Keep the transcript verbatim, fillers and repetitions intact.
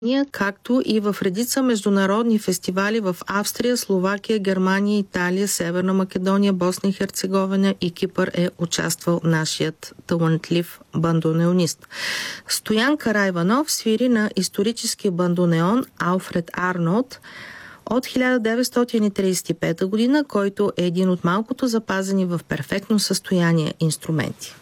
както и в редица международни фестивали в Австрия, Словакия, Германия, Италия, Северна Македония, Босна и Херцеговина и Кипър е участвал нашият талантлив бандонеонист. Стоян Карайванов свири на историческия бандонеон Алфред Арнолд от хиляда деветстотин тридесет и пета година, който е един от малкото запазени в перфектно състояние инструменти.